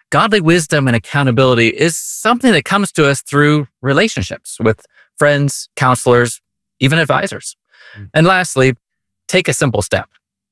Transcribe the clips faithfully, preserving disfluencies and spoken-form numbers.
godly wisdom and accountability is something that comes to us through relationships with friends, counselors, even advisors. Mm-hmm. And lastly, take a simple step.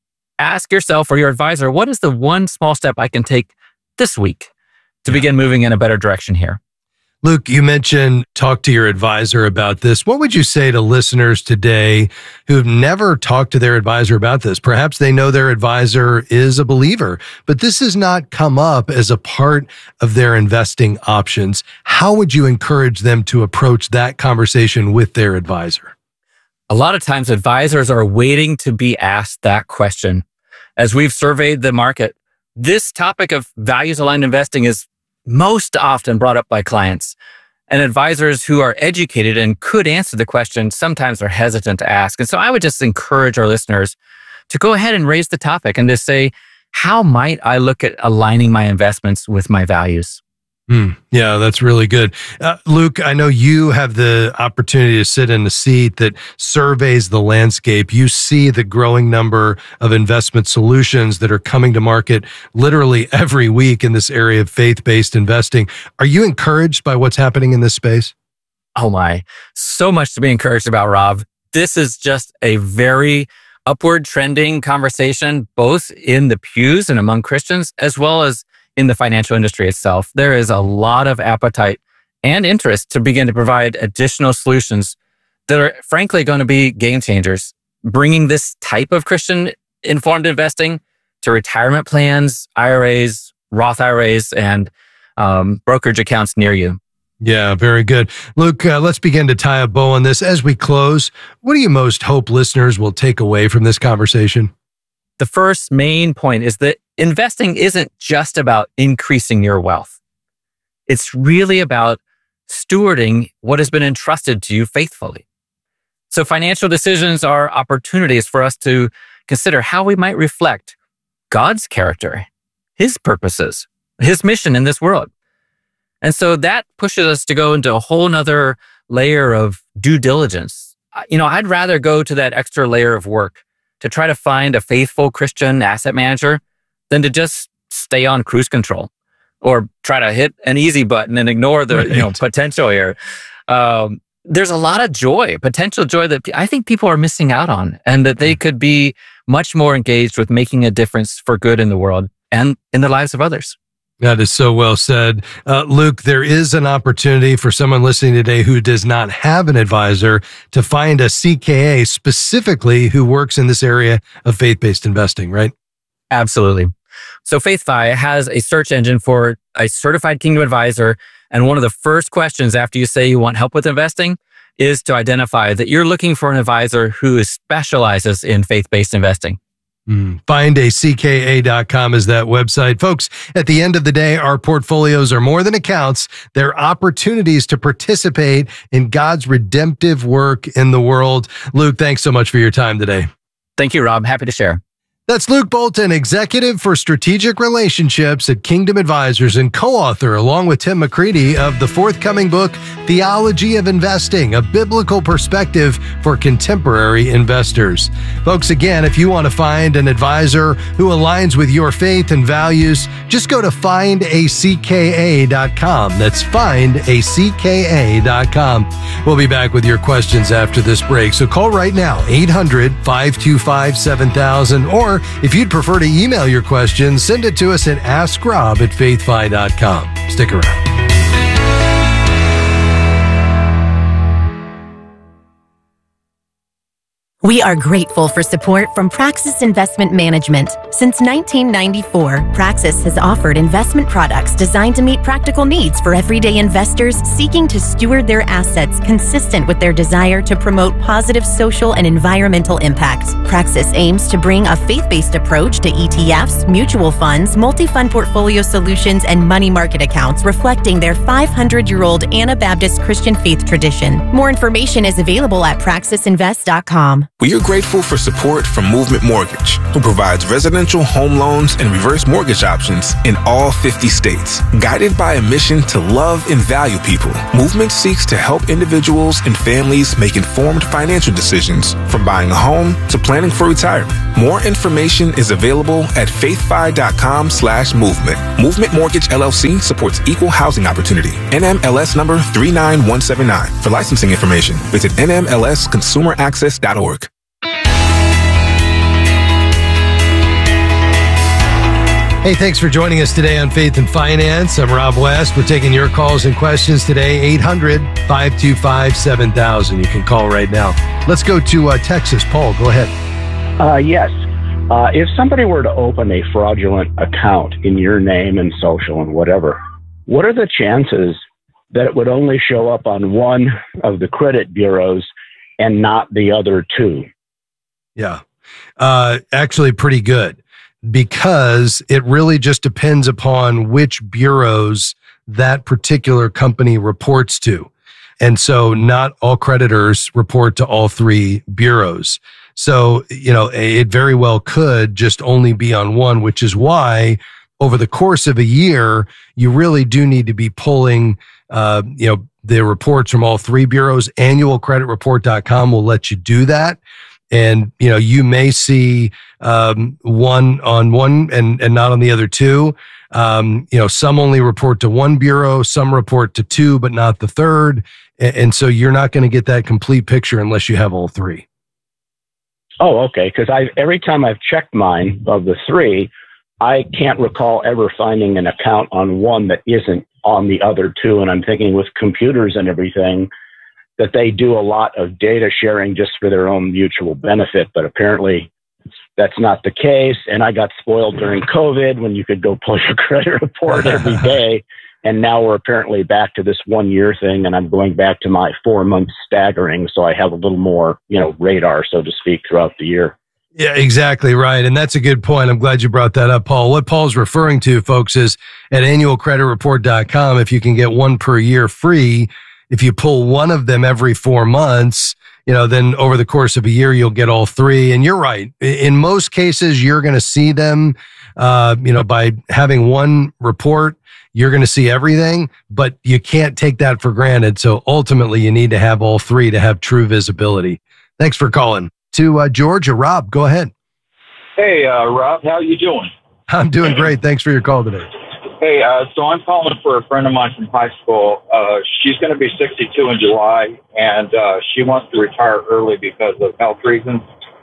Ask yourself or your advisor, what is the one small step I can take this week to yeah. begin moving in a better direction here? Luke, you mentioned talk to your advisor about this. What would you say to listeners today who've never talked to their advisor about this? Perhaps they know their advisor is a believer, but this has not come up as a part of their investing options. How would you encourage them to approach that conversation with their advisor? A lot of times advisors are waiting to be asked that question. As we've surveyed the market, this topic of values-aligned investing is most often brought up by clients, and advisors who are educated and could answer the question sometimes are hesitant to ask. And so I would just encourage our listeners to go ahead and raise the topic and to say, how might I look at aligning my investments with my values? Mm, yeah, that's really good. Uh, Luke, I know you have the opportunity to sit in a seat that surveys the landscape. You see the growing number of investment solutions that are coming to market literally every week in this area of faith-based investing. Are you encouraged by what's happening in this space? Oh my, so much to be encouraged about, Rob. This is just a very upward trending conversation, both in the pews and among Christians, as well as in the financial industry itself. There is a lot of appetite and interest to begin to provide additional solutions that are frankly going to be game changers, bringing this type of Christian informed investing to retirement plans, I R As, Roth I R As, and um, brokerage accounts near you. Yeah, very good. Luke, uh, let's begin to tie a bow on this. As we close, what do you most hope listeners will take away from this conversation? The first main point is that investing isn't just about increasing your wealth. It's really about stewarding what has been entrusted to you faithfully. So financial decisions are opportunities for us to consider how we might reflect God's character, His purposes, His mission in this world. And so that pushes us to go into a whole nother layer of due diligence. You know, I'd rather go to that extra layer of work to try to find a faithful Christian asset manager than to just stay on cruise control or try to hit an easy button and ignore the right. you know, potential here. Um, there's a lot of joy, potential joy that I think people are missing out on, and that they could be much more engaged with making a difference for good in the world and in the lives of others. That is so well said. Uh, Luke, there is an opportunity for someone listening today who does not have an advisor to find a C K A specifically who works in this area of faith-based investing, right? Absolutely. So FaithFi has a search engine for a certified Kingdom advisor. And one of the first questions after you say you want help with investing is to identify that you're looking for an advisor who specializes in faith-based investing. Mm. find a C K A dot com is that website. Folks, at the end of the day, our portfolios are more than accounts. They're opportunities to participate in God's redemptive work in the world. Luke, thanks so much for your time today. Thank you, Rob. Happy to share. That's Luke Bolton, Executive for Strategic Relationships at Kingdom Advisors and co-author, along with Tim McCready, of the forthcoming book, Theology of Investing, a Biblical Perspective for Contemporary Investors. Folks, again, if you want to find an advisor who aligns with your faith and values, just go to find a C K A dot com. That's find a C K A dot com. We'll be back with your questions after this break, so call right now, eight hundred, five two five, seven thousand, or if you'd prefer to email your questions, send it to us at ask rob at faith fi dot com. Stick around. We are grateful for support from Praxis Investment Management. Since nineteen ninety-four, Praxis has offered investment products designed to meet practical needs for everyday investors seeking to steward their assets consistent with their desire to promote positive social and environmental impact. Praxis aims to bring a faith-based approach to E T Fs, mutual funds, multi-fund portfolio solutions, and money market accounts reflecting their five hundred year old Anabaptist Christian faith tradition. More information is available at praxis invest dot com. We are grateful for support from Movement Mortgage, who provides residential home loans and reverse mortgage options in all fifty states. Guided by a mission to love and value people, Movement seeks to help individuals and families make informed financial decisions, from buying a home to planning for retirement. More information is available at faithfi.com slash movement. Movement Mortgage L L C supports equal housing opportunity. N M L S number three nine one seven nine. For licensing information, visit N M L S consumer access dot org. Hey, thanks for joining us today on Faith and Finance. I'm Rob West. We're taking your calls and questions today. eight hundred, five two five, seven thousand. You can call right now. Let's go to uh, Texas. Paul, go ahead. Uh, yes. Uh, if somebody were to open a fraudulent account in your name and social and whatever, what are the chances that it would only show up on one of the credit bureaus and not the other two? Yeah, uh, actually pretty good, because it really just depends upon which bureaus that particular company reports to. And so not all creditors report to all three bureaus. So, you know, it very well could just only be on one, which is why over the course of a year, you really do need to be pulling, uh, you know, the reports from all three bureaus. annual credit report dot com will let you do that. And, you know, you may see um, one on one and, and not on the other two. Um, you know, some only report to one bureau, some report to two, but not the third. And, and so you're not going to get that complete picture unless you have all three. Oh, okay. Because I every time I've checked mine of the three, I can't recall ever finding an account on one that isn't on the other two. And I'm thinking with computers and everything, that they do a lot of data sharing just for their own mutual benefit, but apparently that's not the case. And I got spoiled during COVID when you could go pull your credit report every day. And now we're apparently back to this one year thing, and I'm going back to my four month staggering. So I have a little more, you know, radar, so to speak, throughout the year. Yeah, exactly right. And that's a good point. I'm glad you brought that up, Paul. What Paul's referring to, folks, is at annual credit report dot com, if you can get one per year free, if you pull one of them every four months, you know, then over the course of a year, you'll get all three. And you're right. In most cases, you're going to see them, uh, you know, by having one report, you're going to see everything, but you can't take that for granted. So ultimately, you need to have all three to have true visibility. Thanks for calling. To uh, George or Rob, go ahead. Hey, uh, Rob, how you doing? I'm doing great. Thanks for your call today. Hey, uh, so I'm calling for a friend of mine from high school. Uh, she's going to be sixty-two in July, and uh, she wants to retire early because of health reasons.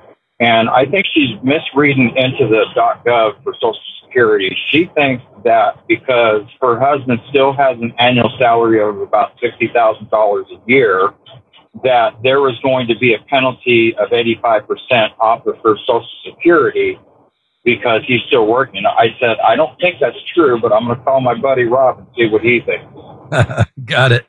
And I think she's misreading into the .gov for Social Security. She thinks that because her husband still has an annual salary of about sixty thousand dollars a year, that there is going to be a penalty of eighty-five percent off of her Social Security because he's still working. I said, I don't think that's true, but I'm going to call my buddy Rob and see what he thinks. Got it.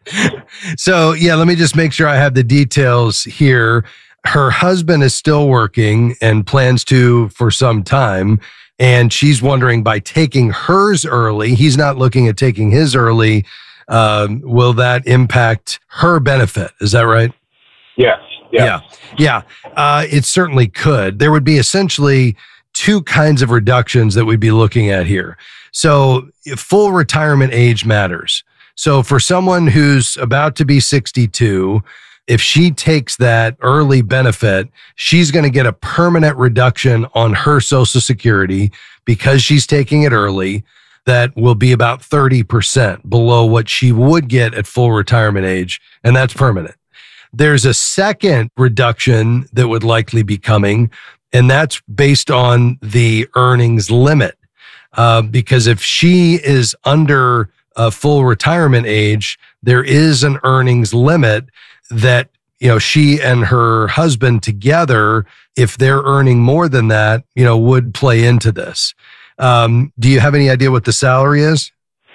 So, yeah, let me just make sure I have the details here. Her husband is still working and plans to for some time. And she's wondering, by taking hers early, he's not looking at taking his early. Um, will that impact her benefit? Is that right? Yes. yes. Yeah. Yeah. Uh, it certainly could. There would be essentially two kinds of reductions that we'd be looking at here. So full retirement age matters. So for someone who's about to be sixty-two, if she takes that early benefit, she's going to get a permanent reduction on her Social Security because she's taking it early. That will be about thirty percent below what she would get at full retirement age, and that's permanent. There's a second reduction that would likely be coming, and that's based on the earnings limit. Uh, because if she is under a full retirement age, there is an earnings limit that, you know, she and her husband together, if they're earning more than that, you know, would play into this. Um, do you have any idea what the salary is?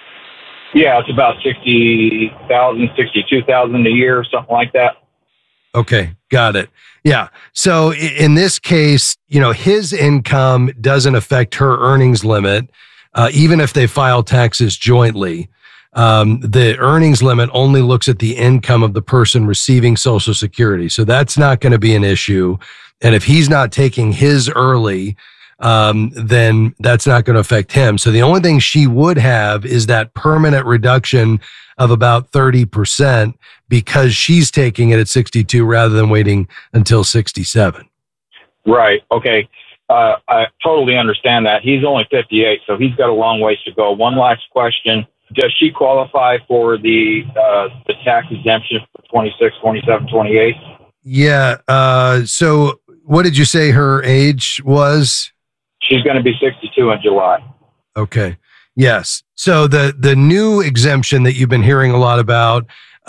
Yeah, it's about sixty thousand, sixty-two thousand a year, something like that. Okay, got it. Yeah. So in this case, you know, his income doesn't affect her earnings limit, uh, even if they file taxes jointly. Um, the earnings limit only looks at the income of the person receiving Social Security. So that's not going to be an issue. And if he's not taking his early, um, then that's not going to affect him. So the only thing she would have is that permanent reduction of about thirty percent because she's taking it at sixty-two rather than waiting until sixty-seven. Right. Okay. Uh, I totally understand that. He's only fifty-eight, so he's got a long ways to go. One last question. Does she qualify for the uh, the tax exemption for twenty-six, twenty-seven, twenty-eight? Yeah. Uh, so what did you say her age was? She's going to be sixty-two in July. Okay. Yes. So the, the new exemption that you've been hearing a lot about,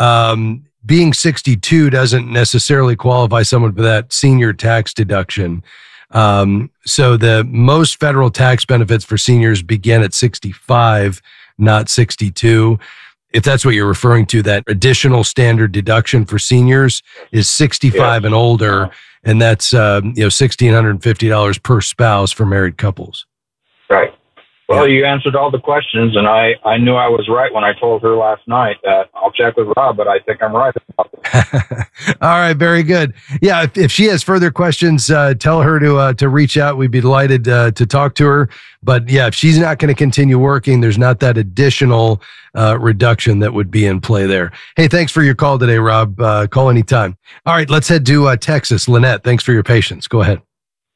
um, being sixty-two doesn't necessarily qualify someone for that senior tax deduction. Um, so the most federal tax benefits for seniors begin at sixty-five, not sixty-two. If that's what you're referring to, that additional standard deduction for seniors is sixty-five yeah. and older, and that's um, you know one thousand six hundred fifty dollars per spouse for married couples. Right. Well, you answered all the questions, and I, I knew I was right when I told her last night that I'll check with Rob, but I think I'm right about that. All right, very good. Yeah, if, if she has further questions, uh, tell her to uh, to reach out. We'd be delighted uh, to talk to her. But yeah, if she's not going to continue working, there's not that additional uh, reduction that would be in play there. Hey, thanks for your call today, Rob. Uh, call anytime. All right, let's head to uh, Texas. Lynette, thanks for your patience. Go ahead.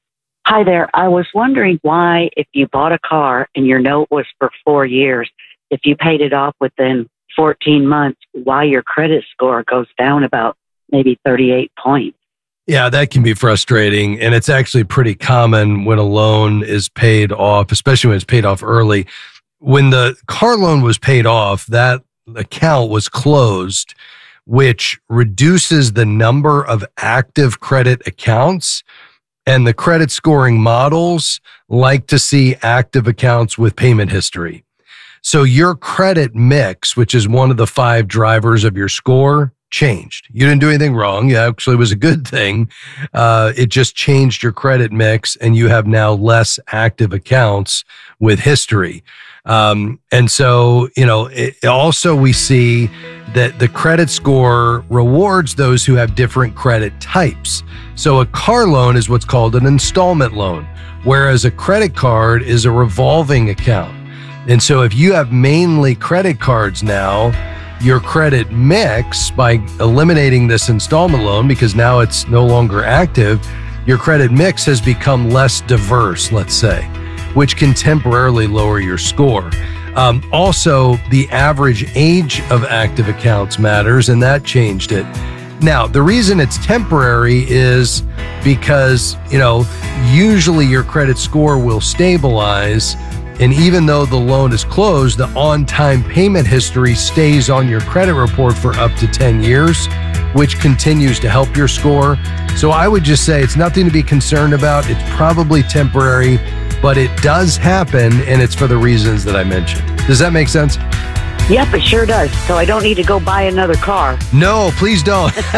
Hi there. I was wondering why, if you bought a car and your note was for four years, if you paid it off within fourteen months, why your credit score goes down about maybe thirty-eight points. Yeah, that can be frustrating. And it's actually pretty common when a loan is paid off, especially when it's paid off early. When the car loan was paid off, that account was closed, which reduces the number of active credit accounts. And the credit scoring models like to see active accounts with payment history. So your credit mix, which is one of the five drivers of your score, changed. You didn't do anything wrong. It actually was a good thing. Uh, it just changed your credit mix, and you have now less active accounts with history. Um, and so, you know, it, also we see that the credit score rewards those who have different credit types. So a car loan is what's called an installment loan, whereas a credit card is a revolving account. And so if you have mainly credit cards now, your credit mix, by eliminating this installment loan, because now it's no longer active, your credit mix has become less diverse, let's say, which can temporarily lower your score. Um, also, the average age of active accounts matters, and that changed it. Now, the reason it's temporary is because, you know, usually your credit score will stabilize, and even though the loan is closed, the on-time payment history stays on your credit report for up to ten years, which continues to help your score. So I would just say it's nothing to be concerned about. It's probably temporary, but it does happen, and it's for the reasons that I mentioned. Does that make sense? Yep, it sure does. So I don't need to go buy another car. No, please don't. Okay.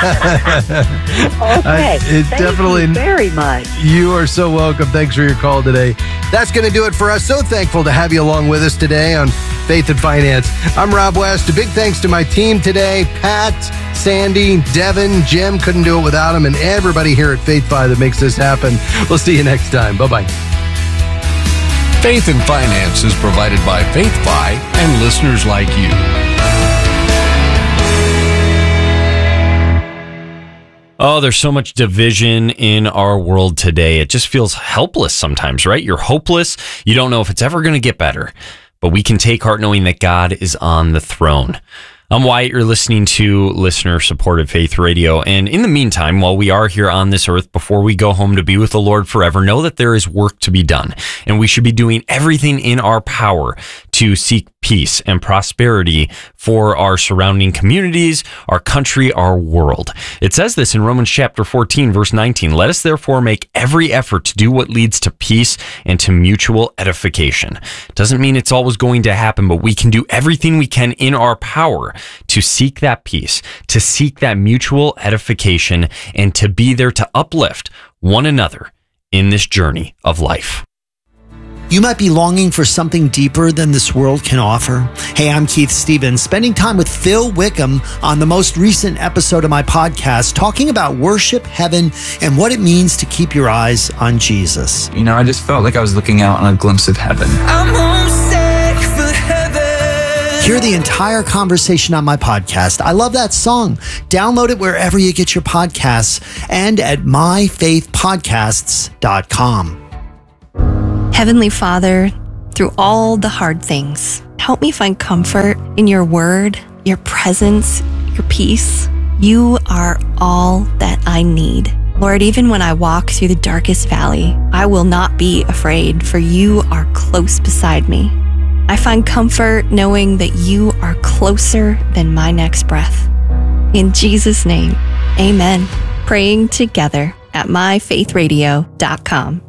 I, it Thank definitely, you very much. You are so welcome. Thanks for your call today. That's going to do it for us. So thankful to have you along with us today on Faith and Finance. I'm Rob West. A big thanks to my team today, Pat, Sandy, Devin, Jim. Couldn't do it without them, and everybody here at FaithFi that makes this happen. We'll see you next time. Bye-bye. Faith and Finance is provided by FaithFi and listeners like you. Oh, there's so much division in our world today. It just feels helpless sometimes, right? You're hopeless. You don't know if it's ever going to get better. But we can take heart knowing that God is on the throne. I'm Wyatt. You're listening to listener-supported Faith Radio. And in the meantime, while we are here on this earth, before we go home to be with the Lord forever, know that there is work to be done. And we should be doing everything in our power to seek peace and prosperity for our surrounding communities, our country, our world. It says this in Romans chapter fourteen, verse nineteen. Let us therefore make every effort to do what leads to peace and to mutual edification. Doesn't mean it's always going to happen, but we can do everything we can in our power to seek that peace, to seek that mutual edification, and to be there to uplift one another in this journey of life. You might be longing for something deeper than this world can offer. Hey, I'm Keith Stevens, spending time with Phil Wickham on the most recent episode of my podcast, talking about worship, heaven, and what it means to keep your eyes on Jesus. You know, I just felt like I was looking out on a glimpse of heaven. I'm homesick for heaven. Hear the entire conversation on my podcast. I love that song. Download it wherever you get your podcasts and at my faith podcasts dot com. Heavenly Father, through all the hard things, help me find comfort in your word, your presence, your peace. You are all that I need. Lord, even when I walk through the darkest valley, I will not be afraid, for you are close beside me. I find comfort knowing that you are closer than my next breath. In Jesus' name, amen. Praying together at my faith radio dot com.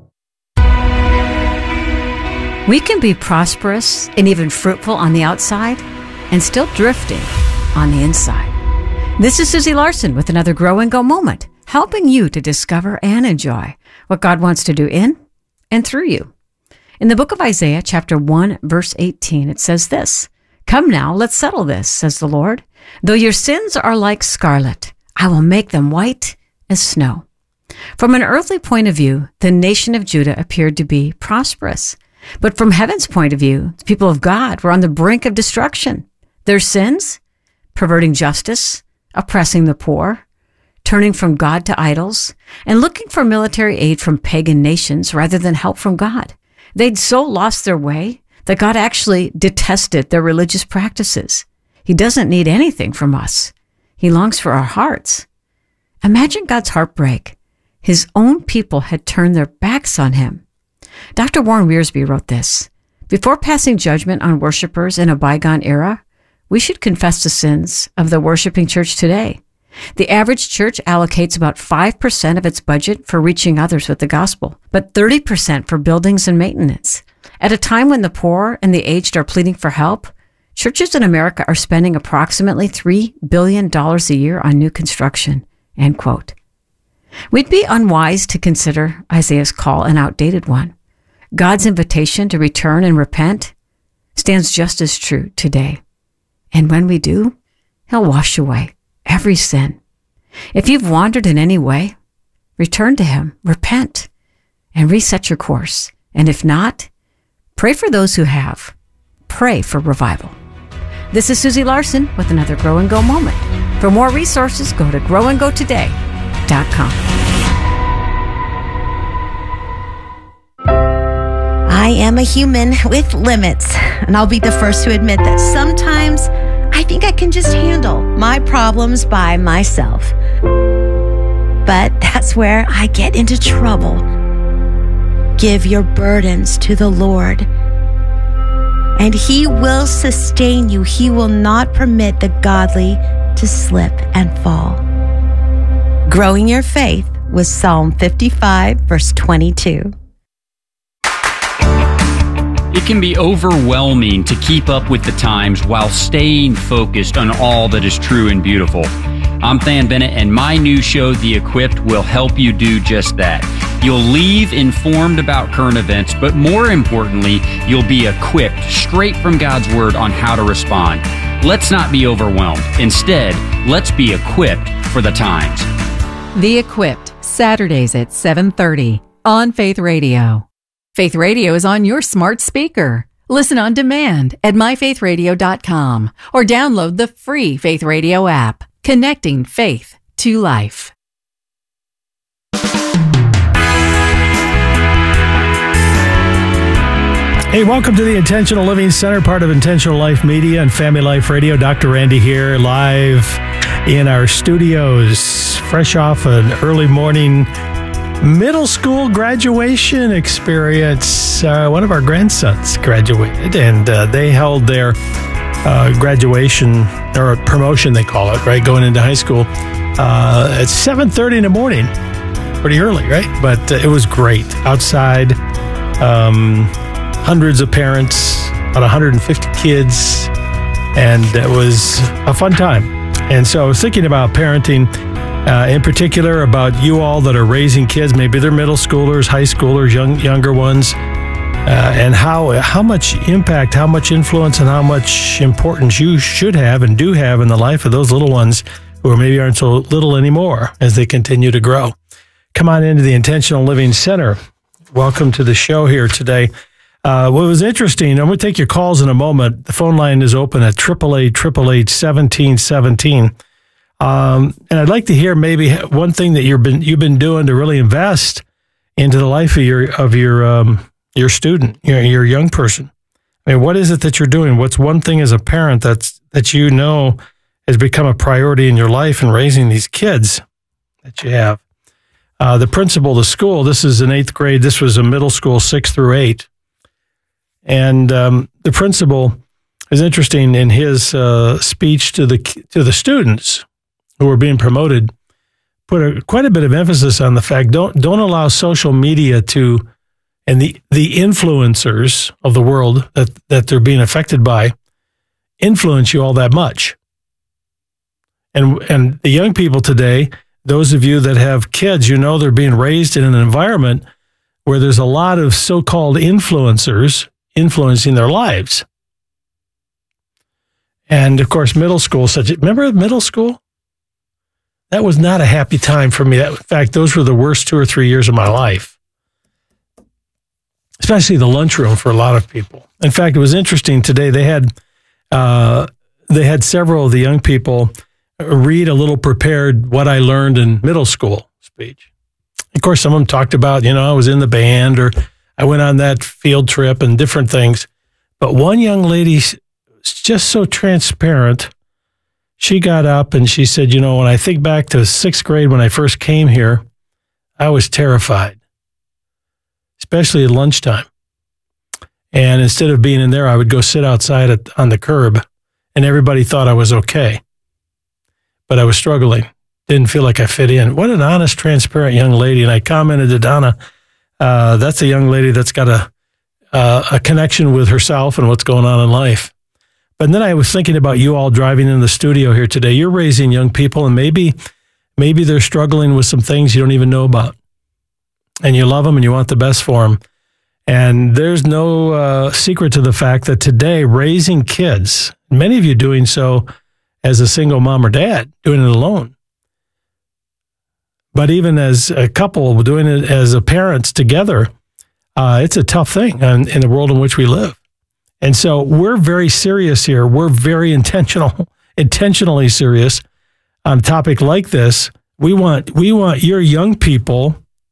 We can be prosperous and even fruitful on the outside and still drifting on the inside. This is Susie Larson with another Grow and Go moment, helping you to discover and enjoy what God wants to do in and through you. In the book of Isaiah, chapter one, verse eighteen, it says this, "Come now, let's settle this, says the Lord. Though your sins are like scarlet, I will make them white as snow." From an earthly point of view, the nation of Judah appeared to be prosperous. But from heaven's point of view, the people of God were on the brink of destruction. Their sins, perverting justice, oppressing the poor, turning from God to idols, and looking for military aid from pagan nations rather than help from God. They'd so lost their way that God actually detested their religious practices. He doesn't need anything from us. He longs for our hearts. Imagine God's heartbreak. His own people had turned their backs on him. Doctor Warren Wiersbe wrote this, "Before passing judgment on worshipers in a bygone era, we should confess the sins of the worshiping church today. The average church allocates about five percent of its budget for reaching others with the gospel, but thirty percent for buildings and maintenance. At a time when the poor and the aged are pleading for help, churches in America are spending approximately three billion dollars a year on new construction." End quote. We'd be unwise to consider Isaiah's call an outdated one. God's invitation to return and repent stands just as true today. And when we do, he'll wash away every sin. If you've wandered in any way, return to him, repent, and reset your course. And if not, pray for those who have. Pray for revival. This is Susie Larson with another Grow and Go moment. For more resources, go to grow and go today dot com. I am a human with limits, and I'll be the first to admit that sometimes I think I can just handle my problems by myself. But that's where I get into trouble. Give your burdens to the Lord, and he will sustain you. He will not permit the godly to slip and fall. Growing your faith with Psalm fifty-five, verse twenty-two. It can be overwhelming to keep up with the times while staying focused on all that is true and beautiful. I'm Than Bennett, and my new show, The Equipped, will help you do just that. You'll leave informed about current events, but more importantly, you'll be equipped straight from God's Word on how to respond. Let's not be overwhelmed. Instead, let's be equipped for the times. The Equipped, Saturdays at seven thirty on Faith Radio. Faith Radio is on your smart speaker. Listen on demand at my faith radio dot com or download the free Faith Radio app, connecting faith to life. Hey, welcome to the Intentional Living Center, part of Intentional Life Media and Family Life Radio. Doctor Randy here, live in our studios, fresh off an early morning middle school graduation experience. Uh, one of our grandsons graduated, and uh, they held their uh, graduation, or promotion they call it, right, going into high school uh, at seven thirty in the morning. Pretty early, right? But uh, it was great. Outside, um, hundreds of parents, about one hundred fifty kids, and it was a fun time. And so I was thinking about parenting, Uh, in particular about you all that are raising kids. Maybe they're middle schoolers, high schoolers, young younger ones. uh, and how how much impact, how much influence, and how much importance you should have and do have in the life of those little ones who maybe aren't so little anymore as they continue to grow. Come on into the Intentional Living Center. Welcome to the show here today. Uh, what was interesting, I'm going to take your calls in a moment. The phone line is open at eight eight eight, eight eight eight, one seven one seven. Um, and I'd like to hear maybe one thing that you've been you've been doing to really invest into the life of your of your um, your student, your your young person. I mean, what is it that you're doing? What's one thing as a parent that's that you know has become a priority in your life in raising these kids that you have? Uh, the principal of the school, this is in eighth grade. This was a middle school, six through eight. And um, the principal is interesting in his uh, speech to the to the students who were being promoted, put a, quite a bit of emphasis on the fact don't don't allow social media to and the the influencers of the world that that they're being affected by influence you all that much. And and the young people today, those of you that have kids, you know they're being raised in an environment where there's a lot of so-called influencers influencing their lives. And of course, middle school, such remember middle school? That was not a happy time for me. That, in fact, those were the worst two or three years of my life, especially the lunchroom for a lot of people. In fact, it was interesting today. They had uh, they had several of the young people read a little prepared what I learned in middle school speech. Of course, some of them talked about, you know, I was in the band or I went on that field trip and different things. But one young lady was just so transparent. She got up and she said, you know, when I think back to sixth grade when I first came here, I was terrified, especially at lunchtime. And instead of being in there, I would go sit outside at, on the curb, and everybody thought I was okay. But I was struggling. Didn't feel like I fit in. What an honest, transparent young lady. And I commented to Donna, uh, that's a young lady that's got a, uh, a connection with herself and what's going on in life. But then I was thinking about you all driving in the studio here today. You're raising young people, and maybe maybe they're struggling with some things you don't even know about. And you love them and you want the best for them. And there's no uh, secret to the fact that today, raising kids, many of you doing so as a single mom or dad, doing it alone. But even as a couple, doing it as a parents together, uh, it's a tough thing in, in the world in which we live. And so we're very serious here. We're very intentional, intentionally serious on a topic like this. We want we want your young people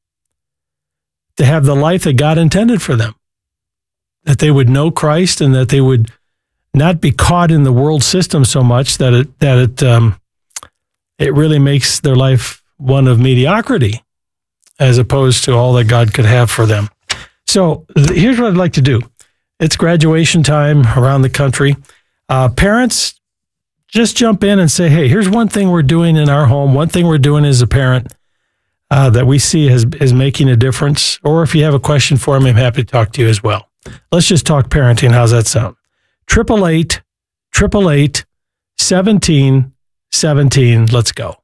to have the life that God intended for them, that they would know Christ and that they would not be caught in the world system so much that it that it um, it really makes their life one of mediocrity, as opposed to all that God could have for them. So here's what I'd like to do. It's graduation time around the country. Uh, parents, just jump in and say, hey, here's one thing we're doing in our home, one thing we're doing as a parent uh, that we see as, is making a difference. Or if you have a question for me, I'm happy to talk to you as well. Let's just talk parenting. How's that sound? eight eight eight, eight eight eight, one seven one seven. Let's go.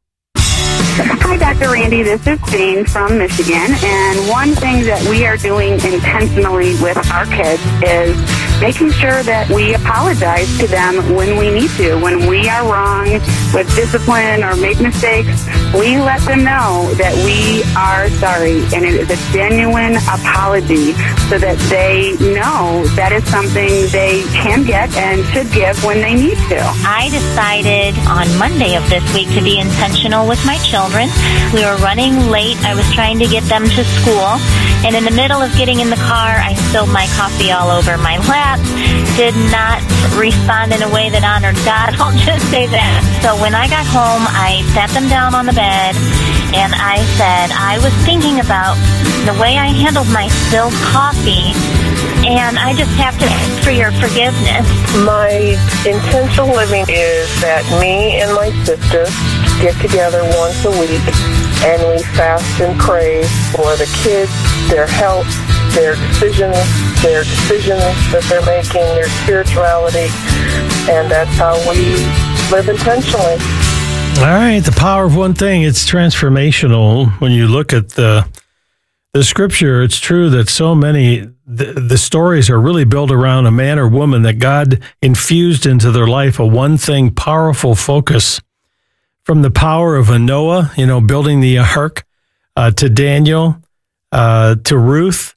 Hi, Doctor Randy. This is Jane from Michigan. And one thing that we are doing intentionally with our kids is making sure that we apologize to them when we need to. When we are wrong with discipline or make mistakes, we let them know that we are sorry. And it is a genuine apology so that they know that is something they can get and should give when they need to. I decided on Monday of this week to be intentional with my children. We were running late. I was trying to get them to school. And in the middle of getting in the car, I spilled my coffee all over my lap. Did not respond in a way that honored God. I'll just say that. So when I got home, I sat them down on the bed and I said, I was thinking about the way I handled my spilled coffee. And I just have to ask for your forgiveness. My intentional living is that me and my sister get together once a week and we fast and pray for the kids, their health, their decisions, their decisions that they're making, their spirituality, and that's how we live intentionally. All right, the power of one thing, it's transformational when you look at the the scripture, it's true that so many, the, the stories are really built around a man or woman that God infused into their life a one thing powerful focus. From the power of a Noah, you know, building the ark, uh, to Daniel, uh, to Ruth,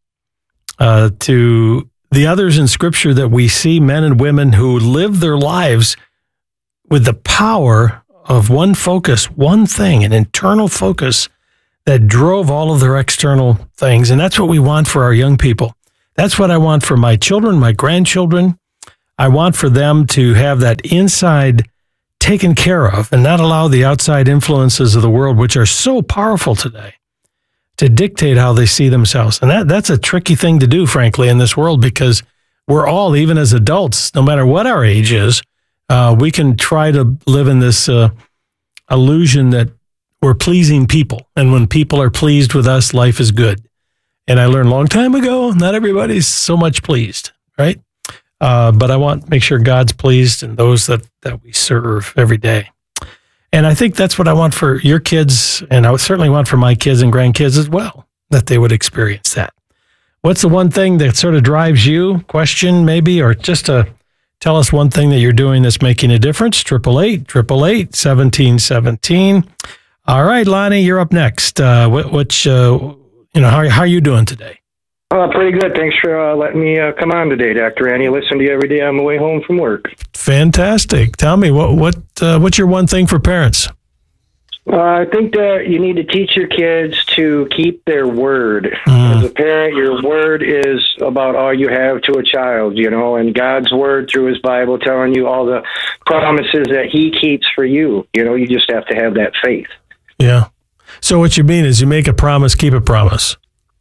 uh, to the others in scripture that we see, men and women who live their lives with the power of one focus, one thing, an internal focus that drove all of their external things. And that's what we want for our young people. That's what I want for my children, my grandchildren. I want for them to have that inside taken care of and not allow the outside influences of the world, which are so powerful today, to dictate how they see themselves. And that that's a tricky thing to do, frankly, in this world, because we're all, even as adults, no matter what our age is, uh, we can try to live in this uh, illusion that we're pleasing people. And when people are pleased with us, life is good. And I learned a long time ago, not everybody's so much pleased, right? Uh, but I want to make sure God's pleased and those that, that we serve every day. And I think that's what I want for your kids, and I would certainly want for my kids and grandkids as well, that they would experience that. What's the one thing that sort of drives you? Question maybe, or just to tell us one thing that you're doing that's making a difference. Triple eight, triple eight, seventeen seventeen. All right, Lonnie, you're up next. Uh, what, which, uh, you know, how how are you doing today? Uh, pretty good. Thanks for uh, letting me uh, come on today, Doctor Randy. I listen to you every day on my way home from work. Fantastic. Tell me, what what uh, what's your one thing for parents? Uh, I think that you need to teach your kids to keep their word. Mm. As a parent, your word is about all you have to a child, you know, and God's word through his Bible telling you all the promises that he keeps for you. You know, you just have to have that faith. Yeah. So what you mean is you make a promise, keep a promise.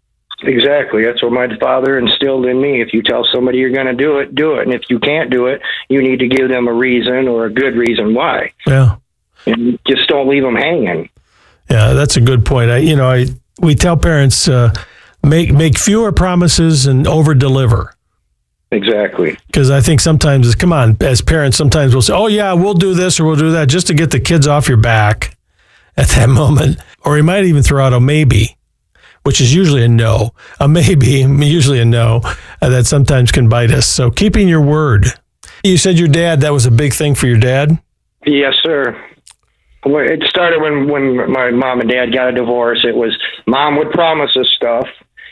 Exactly. That's what my father instilled in me. If you tell somebody you're going to do it, do it. And if you can't do it, you need to give them a reason or a good reason why. Yeah. And just don't leave them hanging. Yeah, that's a good point. I, you know, I we tell parents uh, make make fewer promises and over deliver. Exactly. Because I think sometimes, come on, as parents, sometimes we'll say, "Oh yeah, we'll do this or we'll do that," just to get the kids off your back at that moment. Or you might even throw out a maybe, which is usually a no. A maybe, usually a no, uh, that sometimes can bite us. So keeping your word. You said your dad, that was a big thing for your dad? Yes, sir. Well, it started when, when my mom and dad got a divorce. It was mom would promise us stuff,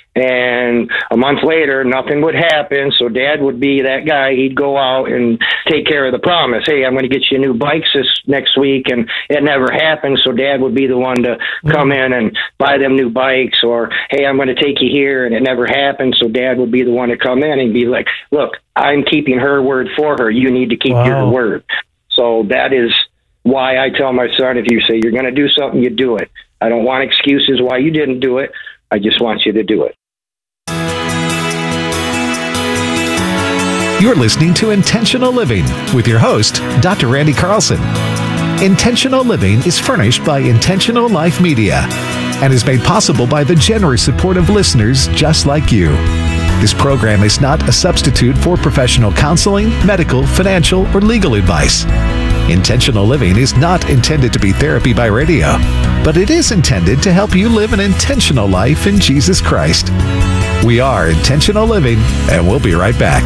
and a month later, nothing would happen. So dad would be that guy. He'd go out and take care of the promise. Hey, I'm going to get you new bikes this next week. And it never happened. So dad would be the one to come in and buy them new bikes. Or, hey, I'm going to take you here. And it never happened. So dad would be the one to come in and be like, look, I'm keeping her word for her. You need to keep wow. your word. So that is why I tell my son, if you say you're going to do something, you do it. I don't want excuses why you didn't do it. I just want you to do it. You're listening to Intentional Living with your host, Doctor Randy Carlson. Intentional Living is furnished by Intentional Life Media and is made possible by the generous support of listeners just like you. This program is not a substitute for professional counseling, medical, financial, or legal advice. Intentional Living is not intended to be therapy by radio, but it is intended to help you live an intentional life in Jesus Christ. We are Intentional Living, and we'll be right back.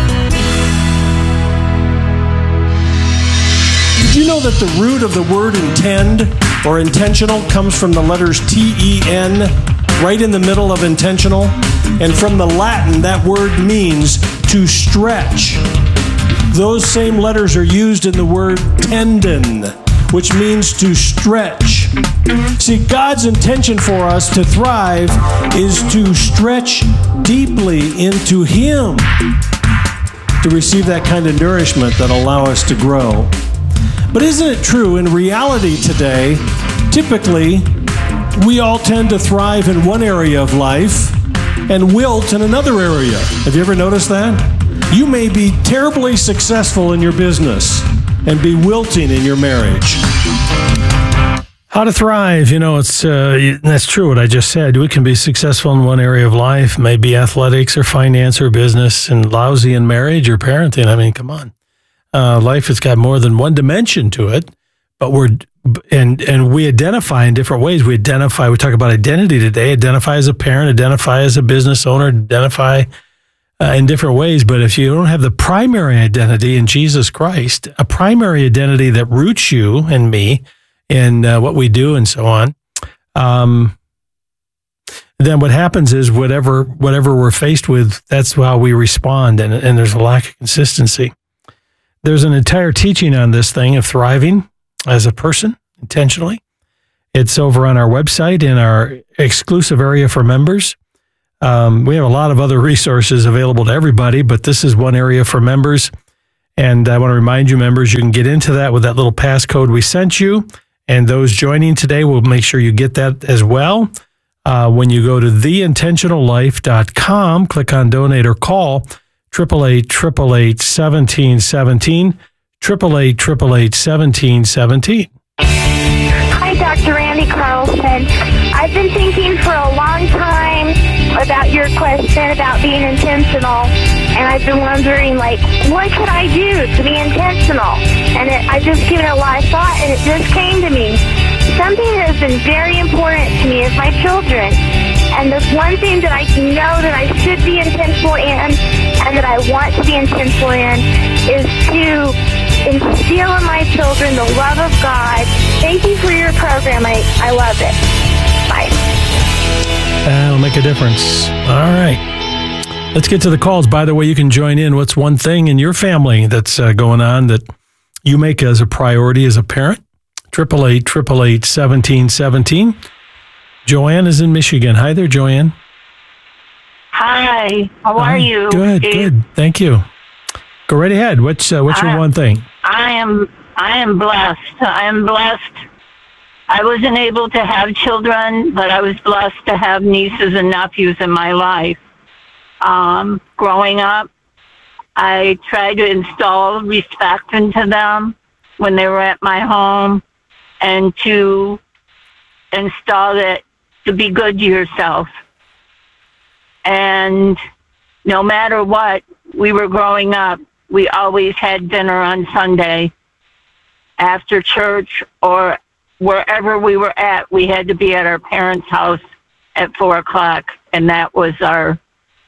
Did you know that the root of the word intend or intentional comes from the letters T E N, right in the middle of intentional? And from the Latin, that word means to stretch. Those same letters are used in the word tendon, which means to stretch. See, God's intention for us to thrive is to stretch deeply into Him, to receive that kind of nourishment that'll allow us to grow. But isn't it true, in reality today, typically, we all tend to thrive in one area of life and wilt in another area. Have you ever noticed that? You may be terribly successful in your business and be wilting in your marriage. How to thrive, you know, it's uh, that's true what I just said. We can be successful in one area of life, maybe athletics or finance or business, and lousy in marriage or parenting. I mean, come on. Uh, life has got more than one dimension to it, but we're and and we identify in different ways. We identify, we talk about identity today, identify as a parent, identify as a business owner, identify uh, in different ways. But if you don't have the primary identity in Jesus Christ, a primary identity that roots you and me in uh, what we do and so on, um, then what happens is whatever whatever we're faced with, that's how we respond, and, and there's a lack of consistency. There's an entire teaching on this thing of thriving as a person intentionally. It's over on our website in our exclusive area for members. Um, we have a lot of other resources available to everybody, but this is one area for members. And I want to remind you, members, you can get into that with that little passcode we sent you. And those joining today, we'll make sure you get that as well. Uh, when you go to the intentional life dot com, click on donate or call triple eight, triple eight, seventeen seventeen, triple eight, triple eight, seventeen seventeen. Hi, Doctor Randy Carlson. I've been thinking for a long time about your question about being intentional, and I've been wondering, like, what could I do to be intentional? And it, I've just given it a lot of thought, and it just came to me. Something that has been very important to me is my children. And the one thing that I know that I should be intentional in and that I want to be intentional in is to instill in my children the love of God. Thank you for your program. I, I love it. Bye. That'll make a difference. All right. Let's get to the calls. By the way, you can join in. What's one thing in your family that's uh, going on that you make as a priority as a parent? Triple eight, triple eight, seventeen seventeen. Joanne is in Michigan. Hi there, Joanne. Hi. How Hi. are you? Good, Steve? good. Thank you. Go right ahead. What's uh, what's your I, one thing? I am I am blessed. I am blessed. I wasn't able to have children, but I was blessed to have nieces and nephews in my life. Um, growing up, I tried to install respect into them when they were at my home, and to install that to be good to yourself. And no matter what, we were growing up, we always had dinner on Sunday after church, or wherever we were at, we had to be at our parents' house at four o'clock, and that was our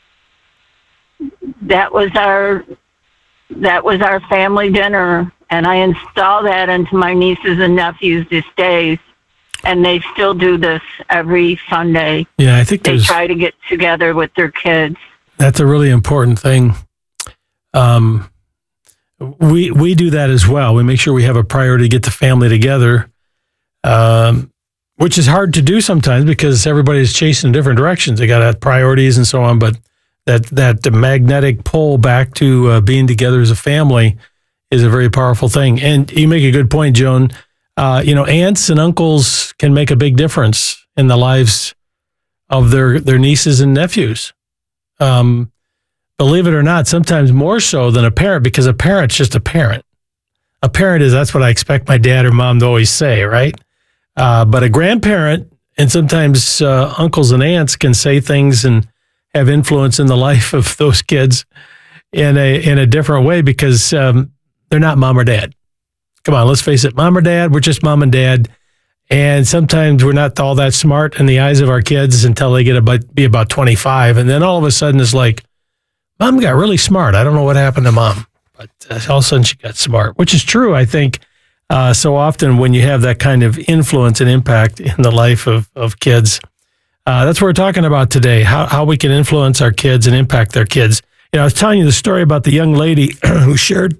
that was our that was our family dinner. And I install that into my nieces and nephews these days, and they still do this every Sunday. Yeah, I think they there's, try to get together with their kids. that's a really important thing. Um, we we do that as well. We make sure we have a priority to get the family together, um, which is hard to do sometimes because everybody's chasing different directions. They got to have priorities and so on, but that that magnetic pull back to uh, being together as a family is a very powerful thing. And you make a good point, Joan. Uh, you know, aunts and uncles can make a big difference in the lives of their, their nieces and nephews. Um, believe it or not, sometimes more so than a parent, because a parent's just a parent. A parent is, that's what I expect my dad or mom to always say, right? Uh, but a grandparent and sometimes uh, uncles and aunts can say things and have influence in the life of those kids in a in a different way because um, they're not mom or dad. Come on, let's face it. Mom or dad, we're just mom and dad. And sometimes we're not all that smart in the eyes of our kids until they get about be about twenty-five. And then all of a sudden it's like, mom got really smart. I don't know what happened to mom. But uh, all of a sudden she got smart, which is true, I think, uh, so often when you have that kind of influence and impact in the life of, of kids. Uh, that's what we're talking about today, how, how we can influence our kids and impact their kids. You know, I was telling you the story about the young lady who shared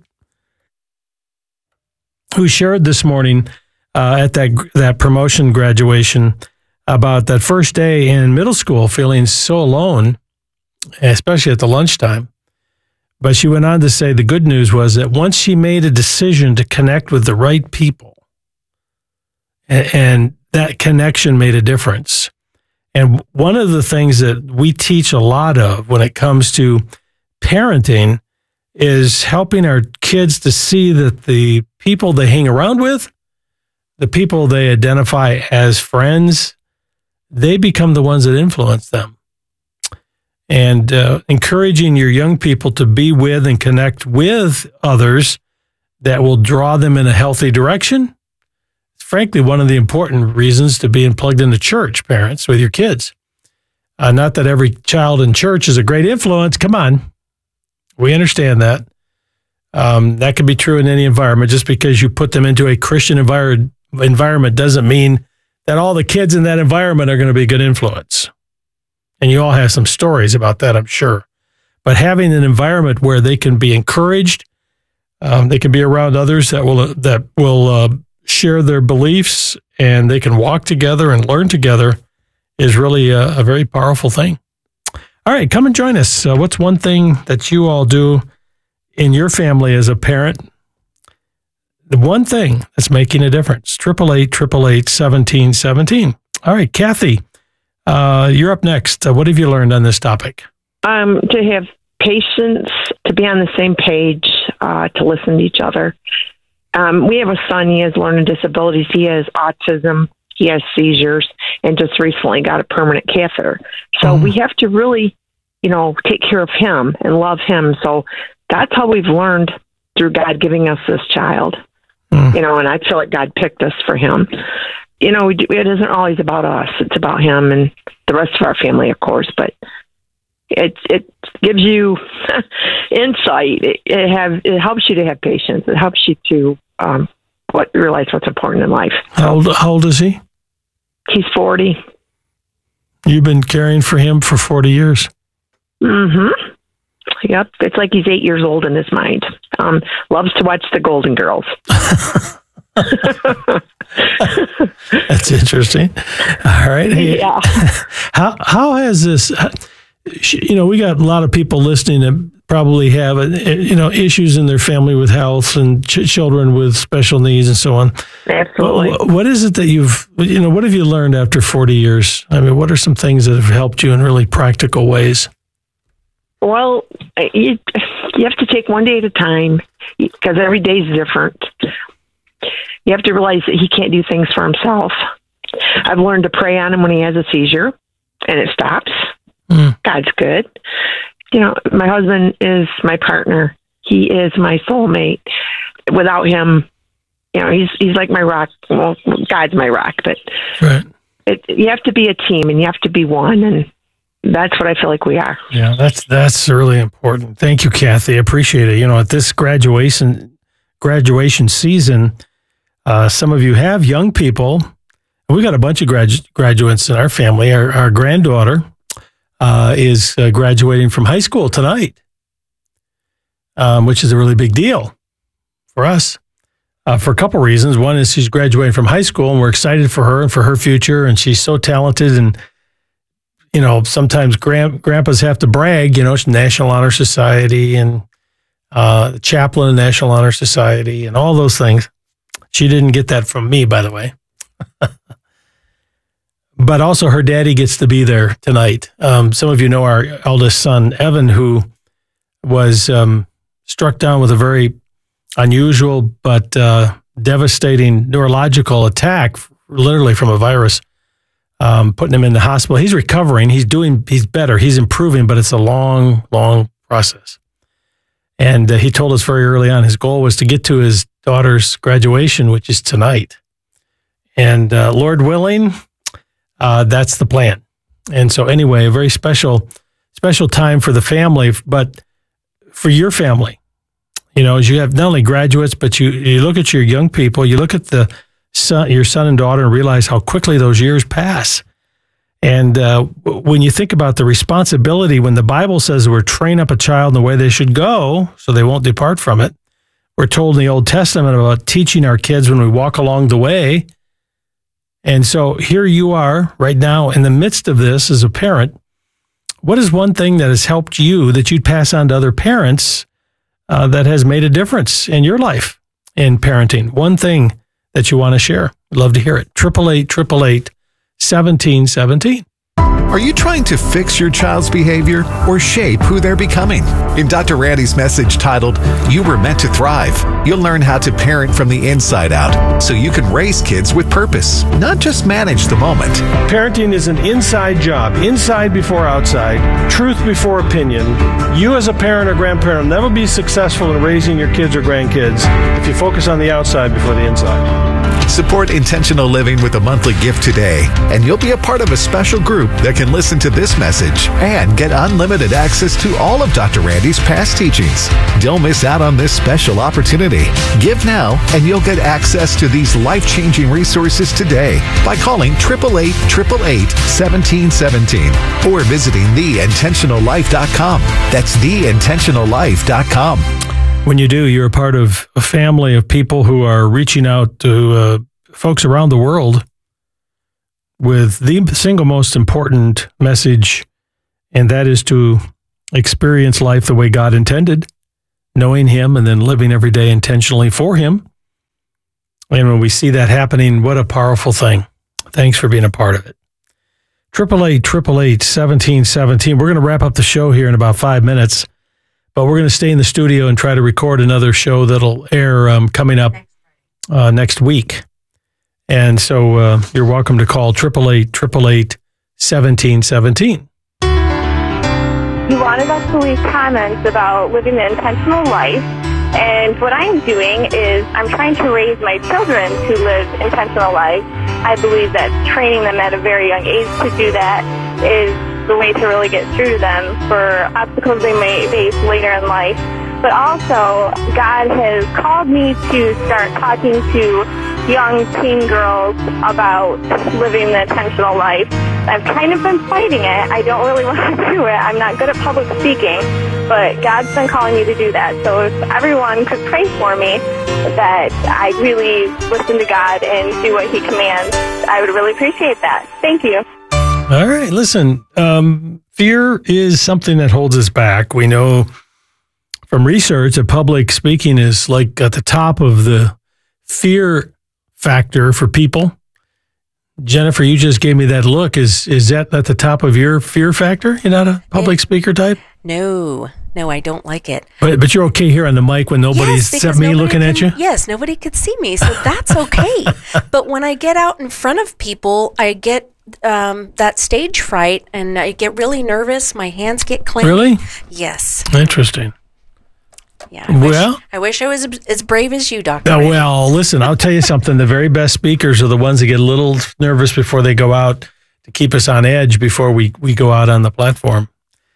who shared this morning uh, at that that promotion graduation about that first day in middle school feeling so alone, especially at the lunchtime. But she went on to say the good news was that once she made a decision to connect with the right people, and, and that connection made a difference. And one of the things that we teach a lot of when it comes to parenting is helping our kids to see that the people they hang around with, the people they identify as friends, they become the ones that influence them. And uh, encouraging your young people to be with and connect with others that will draw them in a healthy direction. frankly one of the important reasons to being plugged into church, parents, with your kids. Uh, not that every child in church is a great influence. Come on. We understand that. Um, that can be true in any environment. Just because you put them into a Christian envir- environment doesn't mean that all the kids in that environment are going to be a good influence. And you all have some stories about that, I'm sure. But having an environment where they can be encouraged, um, they can be around others that will that will uh, share their beliefs, and they can walk together and learn together is really a, a very powerful thing. All right, come and join us. Uh, what's one thing that you all do in your family as a parent? The one thing that's making a difference. Triple eight, triple eight, seventeen, seventeen. All right, Kathy, uh, you're up next. Uh, what have you learned on this topic? Um, to have patience, to be on the same page, uh, to listen to each other. Um, we have a son. He has learning disabilities. He has autism. He has seizures, and just recently got a permanent catheter. So mm. we have to really, you know, take care of him and love him. So that's how we've learned through God giving us this child. Mm. You know, and I feel like God picked us for him. You know, it isn't always about us. It's about him and the rest of our family, of course, but it it gives you insight. It, it have it helps you to have patience. It helps you to um, what realize what's important in life. How old, how old is he? He's forty. You've been caring for him for forty years. Mm-hmm. Yep. It's like he's eight years old in his mind. Um, loves to watch the Golden Girls. That's interesting. All right. Hey, yeah. How how has this? You know, we got a lot of people listening that probably have you know issues in their family with health and ch- children with special needs and so on. Absolutely. What, what is it that you've you know what have you learned after forty years? I mean, what are some things that have helped you in really practical ways? Well, you, you have to take one day at a time because every day is different. You have to realize that he can't do things for himself. I've learned to pray on him when he has a seizure, and it stops. Mm. God's good. You know, my husband is my partner. He is my soulmate. Without him, you know, he's he's like my rock. Well, God's my rock, but right. it, you have to be a team, and you have to be one, and that's what I feel like we are. Yeah, that's that's really important. Thank you, Kathy. I appreciate it. You know, at this graduation graduation season, uh, some of you have young people. We got a bunch of gradu- graduates in our family. Our, our granddaughter uh, is uh, graduating from high school tonight, um, which is a really big deal for us uh, for a couple reasons. One is she's graduating from high school, and we're excited for her and for her future. And she's so talented. And you know, sometimes grand, grandpas have to brag. You know, it's National Honor Society and uh, the chaplain of National Honor Society and all those things. She didn't get that from me, by the way. But also her daddy gets to be there tonight. Um, some of you know our eldest son, Evan, who was um, struck down with a very unusual but uh, devastating neurological attack, literally from a virus, um, putting him in the hospital. He's recovering. He's doing, he's better. He's improving, but it's a long, long process. And uh, he told us very early on his goal was to get to his daughter's graduation, which is tonight. And uh, Lord willing, uh, that's the plan. And so anyway, a very special, special time for the family, but for your family, you know, as you have not only graduates, but you, you look at your young people, you look at the son, your son and daughter and realize how quickly those years pass. And uh, when you think about the responsibility, when the Bible says we're train up a child in the way they should go so they won't depart from it, we're told in the Old Testament about teaching our kids when we walk along the way. And so here you are right now in the midst of this as a parent. What is one thing that has helped you that you'd pass on to other parents uh, that has made a difference in your life in parenting? One thing that you want to share. I'd love to hear it. Triple eight, triple eight, seventeen seventeen. Are you trying to fix your child's behavior or shape who they're becoming? In Doctor Randy's message titled, You Were Meant to Thrive, you'll learn how to parent from the inside out so you can raise kids with purpose, not just manage the moment. Parenting is an inside job, inside before outside, truth before opinion. You as a parent or grandparent will never be successful in raising your kids or grandkids if you focus on the outside before the inside. Support Intentional Living with a monthly gift today, and you'll be a part of a special group that can listen to this message and get unlimited access to all of Doctor Randy's past teachings. Don't miss out on this special opportunity. Give now, and you'll get access to these life-changing resources today by calling eight eight eight, eight eight eight, one seven one seven or visiting the intentional life dot com. That's the intentional life dot com. When you do, you're a part of a family of people who are reaching out to uh, folks around the world with the single most important message, and that is to experience life the way God intended, knowing Him and then living every day intentionally for Him. And when we see that happening, what a powerful thing. Thanks for being a part of it. eight eight eight, eight eight eight, one seven one seven. We're going to wrap up the show here in about five minutes. But we're going to stay in the studio and try to record another show that'll air um, coming up uh, next week. And so uh, you're welcome to call eight eight eight, eight eight eight, one seven one seven. You wanted us to leave comments about living the intentional life. And what I'm doing is I'm trying to raise my children to live intentional life. I believe that training them at a very young age to do that is the way to really get through to them for obstacles they may face later in life. But also, God has called me to start talking to young teen girls about living the intentional life. I've kind of been fighting it. I don't really want to do it. I'm not good at public speaking, but God's been calling me to do that. So if everyone could pray for me that I really listen to God and do what He commands, I would really appreciate that. Thank you. All right, listen, um, fear is something that holds us back. We know from research that public speaking is like at the top of the fear factor for people. Jennifer, you just gave me that look. Is is that at the top of your fear factor? You're not a public speaker type? No, no, I don't like it. But but you're okay here on the mic when nobody's yes, except me nobody looking can, at you? Yes, nobody could see me, so that's okay. But when I get out in front of people, I get um, that stage fright, and I get really nervous. My hands get clammy. Really? Yes. Interesting. Yeah. I well, wish, I wish I was as brave as you, Doctor Uh, Randy. well, listen, I'll tell you something. The very best speakers are the ones that get a little nervous before they go out to keep us on edge before we, we go out on the platform.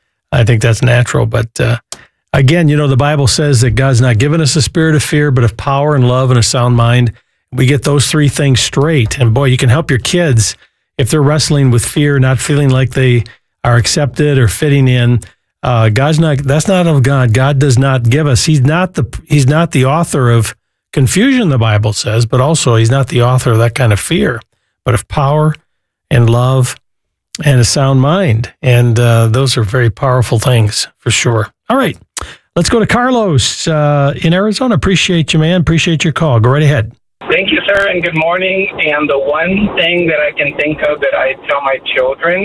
I think that's natural. But uh, again, you know, the Bible says that God's not given us a spirit of fear, but of power and love and a sound mind. We get those three things straight. And boy, you can help your kids if they're wrestling with fear, not feeling like they are accepted or fitting in. Uh, God's not, that's not of God. God does not give us. He's not the, he's not the author of confusion, the Bible says, but also He's not the author of that kind of fear, but of power and love and a sound mind. And uh, those are very powerful things for sure. All right. Let's go to Carlos uh, in Arizona. Appreciate you, man. Appreciate your call. Go right ahead. Thank you, sir, and good morning. And the one thing that I can think of that I tell my children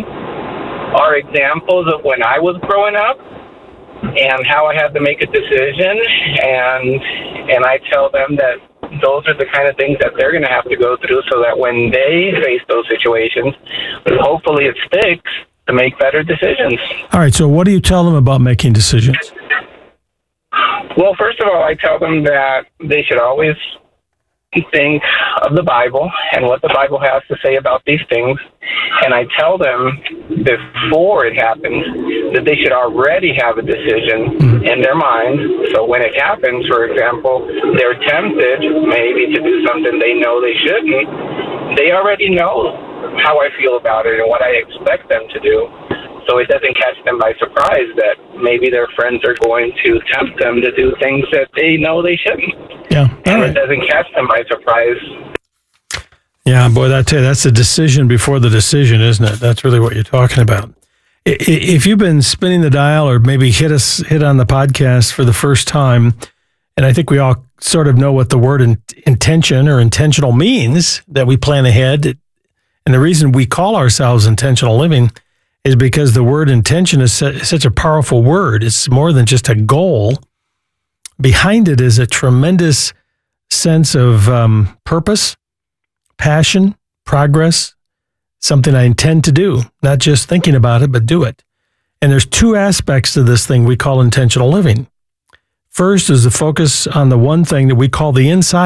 are examples of when I was growing up and how I had to make a decision. And and I tell them that those are the kind of things that they're going to have to go through so that when they face those situations, hopefully it sticks to make better decisions. All right. So what do you tell them about making decisions? Well, first of all, I tell them that they should always think of the Bible and what the Bible has to say about these things. And I tell them before it happens that they should already have a decision in their mind. So when it happens, for example, they're tempted maybe to do something they know they shouldn't. They already know how I feel about it and what I expect them to do. So it doesn't catch them by surprise that maybe their friends are going to tempt them to do things that they know they shouldn't. Yeah. And it doesn't catch them by surprise. Yeah, boy, that tell you, that's the decision before the decision, isn't it? That's really what you're talking about. If you've been spinning the dial or maybe hit us hit on the podcast for the first time, and I think we all sort of know what the word in, intention or intentional means, that we plan ahead. And the reason we call ourselves intentional living is because the word intention is such a powerful word. It's more than just a goal. Behind it is a tremendous sense of um, purpose, passion, progress, something I intend to do, not just thinking about it, but do it. And there's two aspects to this thing we call intentional living. First is the focus on the one thing that we call the inside work.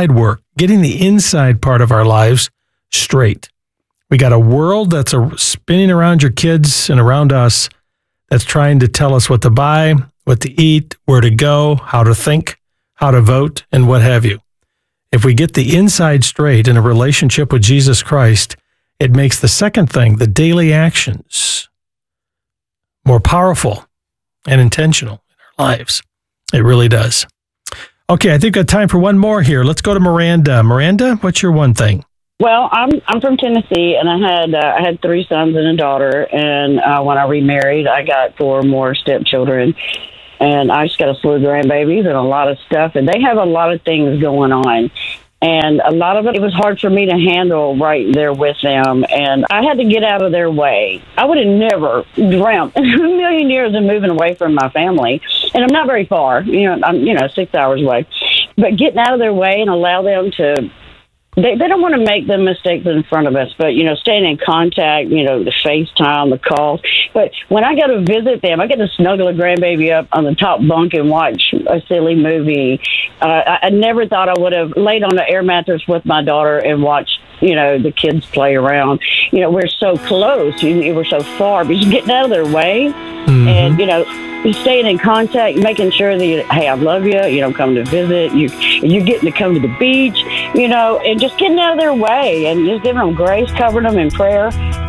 getting the inside part of our lives straight. We got a world that's a, spinning around your kids and around us that's trying to tell us what to buy, what to eat, where to go, how to think, how to vote, and what have you. If we get the inside straight in a relationship with Jesus Christ, it makes the second thing, the daily actions, more powerful and intentional in our lives. It really does. Okay, I think we've got time for one more here. Let's go to Miranda. Miranda, what's your one thing? Well, I'm I'm from Tennessee, and I had uh, I had three sons and a daughter. And uh, when I remarried, I got four more stepchildren, and I just got a slew of grandbabies and a lot of stuff. And they have a lot of things going on. And a lot of it, it was hard for me to handle right there with them. And I had to get out of their way. I would have never dreamt in a million years of moving away from my family. And I'm not very far, you know, I'm, you know, six hours away. But getting out of their way and allow them to, they, they don't want to make the mistakes in front of us, but, you know, staying in contact, you know, the FaceTime, the calls. But when I go to visit them, I get to snuggle a grandbaby up on the top bunk and watch a silly movie. Uh, I, I never thought I would have laid on the air mattress with my daughter and watched, you know, the kids play around. You know, we're so close, you, we're so far, but you're getting out of their way. Mm-hmm. And, you know, staying in contact, making sure that, you, hey, I love you, you know, come to visit, you, you're getting to come to the beach, you know, and just getting out of their way and just giving them grace, covering them in prayer.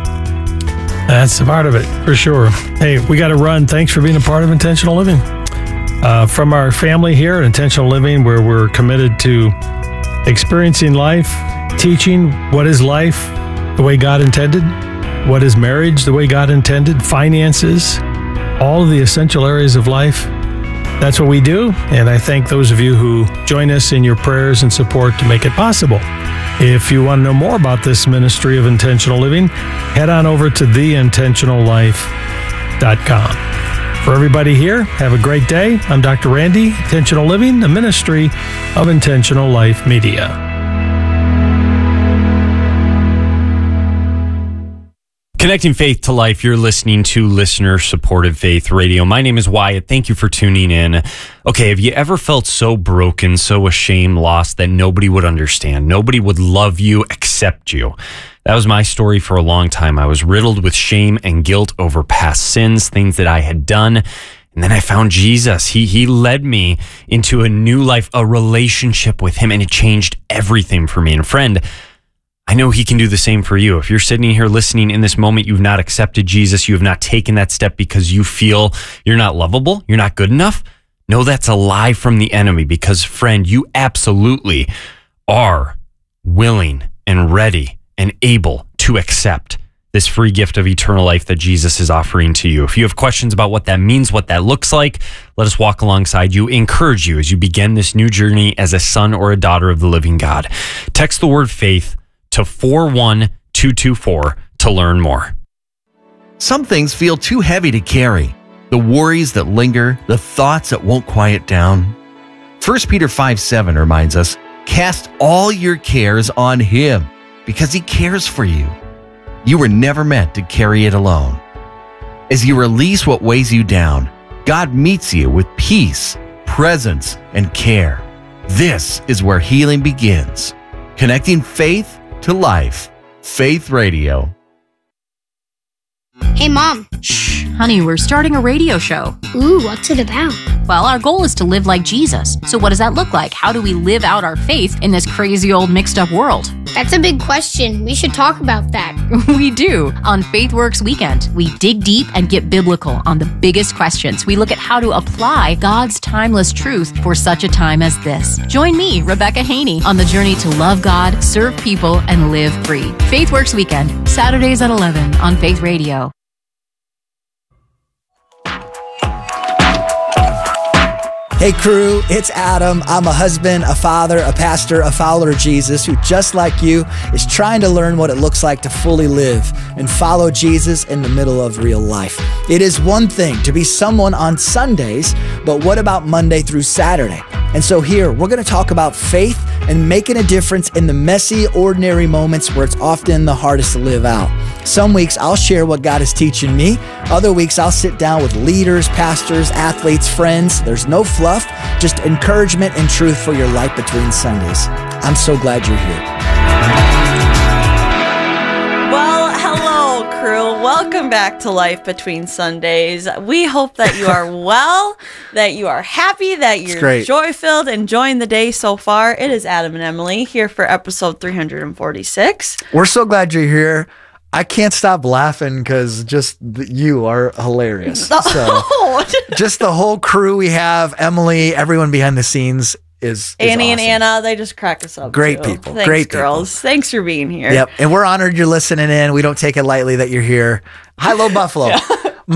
That's a part of it, for sure. Hey, we got to run. Thanks for being a part of Intentional Living. Uh, from our family here at Intentional Living, where we're committed to experiencing life, teaching what is life the way God intended, what is marriage the way God intended, finances, all of the essential areas of life. That's what we do, and I thank those of you who join us in your prayers and support to make it possible. If you want to know more about this ministry of intentional living, head on over to the intentional life dot com. For everybody here, have a great day. I'm Doctor Randy, Intentional Living, a ministry of Intentional Life Media. Connecting faith to life, you're listening to listener-supported Faith Radio. My name is Wyatt. Thank you for tuning in. Okay, have you ever felt so broken, so ashamed, lost that nobody would understand? Nobody would love you, accept you? That was my story for a long time. I was riddled with shame and guilt over past sins, things that I had done. And then I found Jesus. He he led me into a new life, a relationship with him, and it changed everything for me. And friend, I know he can do the same for you. If you're sitting here listening in this moment, you've not accepted Jesus, you have not taken that step because you feel you're not lovable, you're not good enough. No, that's a lie from the enemy, because friend, you absolutely are willing and ready and able to accept this free gift of eternal life that Jesus is offering to you. If you have questions about what that means, what that looks like, let us walk alongside you, encourage you as you begin this new journey as a son or a daughter of the living God. Text the word faith to four one two two four to learn more. Some things feel too heavy to carry. The worries that linger, the thoughts that won't quiet down. First Peter five seven reminds us, cast all your cares on him because he cares for you. You were never meant to carry it alone. As you release what weighs you down, God meets you with peace, presence, and care. This is where healing begins. Connecting faith to life. Faith Radio. Hey, Mom. Shh, honey, we're starting a radio show. Ooh, what's it about? Well, our goal is to live like Jesus. So what does that look like? How do we live out our faith in this crazy old mixed up world? That's a big question. We should talk about that. We do. On FaithWorks Weekend, we dig deep and get biblical on the biggest questions. We look at how to apply God's timeless truth for such a time as this. Join me, Rebecca Haney, on the journey to love God, serve people, and live free. FaithWorks Weekend, Saturdays at eleven on Faith Radio. Hey crew, it's Adam. I'm a husband, a father, a pastor, a follower of Jesus who, just like you, is trying to learn what it looks like to fully live and follow Jesus in the middle of real life. It is one thing to be someone on Sundays, but what about Monday through Saturday? And so here, we're going to talk about faith and making a difference in the messy, ordinary moments where it's often the hardest to live out. Some weeks I'll share what God is teaching me. Other weeks I'll sit down with leaders, pastors, athletes, friends. There's no fluff. fluff, just encouragement and truth for your life between Sundays. I'm so glad you're here. Well, hello, crew. Welcome back to Life Between Sundays. We hope that you are well, that you are happy, that you're joy-filled, enjoying the day so far. It is Adam and Emily here for episode three hundred forty-six. We're so glad you're here. I can't stop laughing because just the, you are hilarious. So just the whole crew we have, Emily, everyone behind the scenes is, is Annie awesome. and Anna, they just crack us up. Great too. people. Thanks, Great girls. people. Thanks for being here. Yep. And we're honored you're listening in. We don't take it lightly that you're here. Hi, Low Buffalo. Yeah.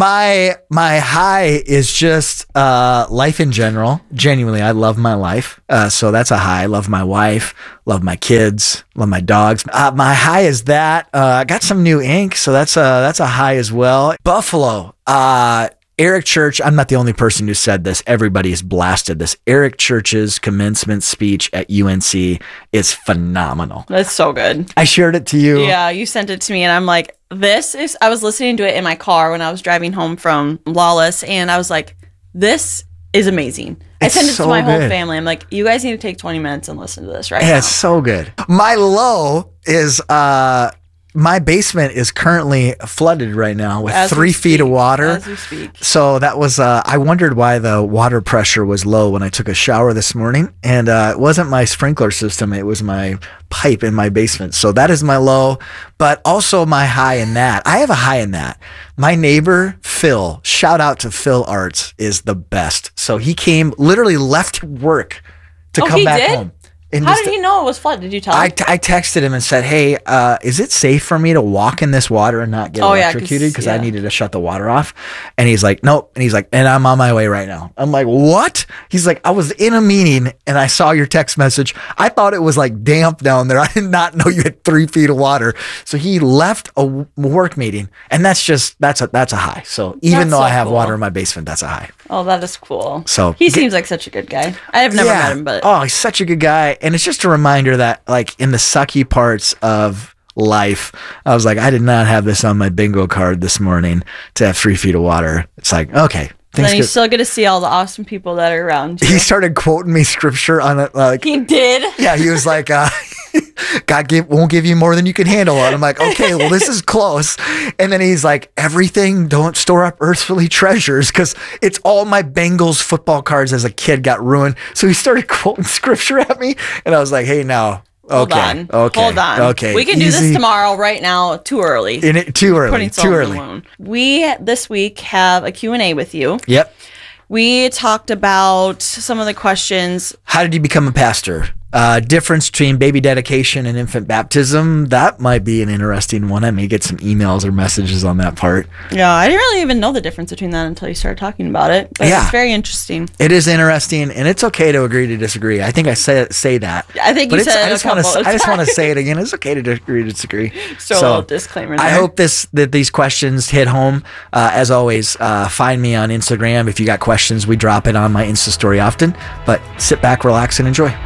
My my high is just uh, life in general. Genuinely, I love my life. Uh, so that's a high. I love my wife, love my kids, love my dogs. Uh, my high is that. Uh, I got some new ink, so that's a, that's a high as well. Buffalo. Uh, Eric Church, I'm not the only person who said this. Everybody has blasted this. Eric Church's commencement speech at U N C is phenomenal. That's so good. I shared it to you. Yeah, you sent it to me, and I'm like, this is, I was listening to it in my car when I was driving home from Lawless, and I was like, this is amazing. It's I sent it so to my whole good. family. I'm like, you guys need to take twenty minutes and listen to this right Yeah, now. it's so good. My low is uh my basement is currently flooded right now with As we three feet of speak. water. As we speak. So that was, uh, I wondered why the water pressure was low when I took a shower this morning. And uh, it wasn't my sprinkler system, it was my pipe in my basement. So that is my low, but also my high in that. I have a high in that. My neighbor, Phil, shout out to Phil Arts, is the best. So he came, literally left work to Oh, come he back did? home. And How just- did he know it was flood? Did you tell I, him? t- I texted him and said, hey, uh, is it safe for me to walk in this water and not get Oh, yeah, 'cause- electrocuted? Because I yeah. needed to shut the water off. And he's like, nope. And he's like, and I'm on my way right now. I'm like, what? He's like, I was in a meeting and I saw your text message. I thought it was like damp down there. I did not know you had three feet of water. So he left a w- work meeting. And that's just, that's a, that's a high. So even That's though so I have cool. water in my basement, that's a high. Oh, that is cool. So he seems like such a good guy. I have never Yeah. met him, but oh, he's such a good guy, and it's just a reminder that, like, in the sucky parts of life, I was like, I did not have this on my bingo card this morning to have three feet of water. It's like, okay, then things you get- still get to see all the awesome people that are around you. he started quoting me scripture on it, like He did. yeah, he was like, uh, God give, won't give you more than you can handle. And I'm like, okay, well, this is close. And then he's like, everything, don't store up earthly treasures, because it's all my Bengals football cards as a kid got ruined. So he started quoting scripture at me, and I was like, hey, now, Hold okay, on. okay, Hold on. okay. We can do easy. this tomorrow, right now. Too early. In it, too early, Putting salt too in the early. wound. We, this week, have a Q and A with you. Yep. We talked about some of the questions. How did you become a pastor? Uh, difference between baby dedication and infant baptism. That might be an interesting one. I may get some emails or messages on that part. Yeah, I didn't really even know the difference between that until you started talking about it. But Yeah. it's very interesting. It is interesting, and it's okay to agree to disagree. I think I say say that. I think but you it's, said I it a just want to. couple of I just want to times. say it again. It's okay to agree to disagree. So, a little disclaimer I there. hope this that these questions hit home. Uh, as always, uh, find me on Instagram if you got questions. We drop it on my Insta story often. But sit back, relax, and enjoy.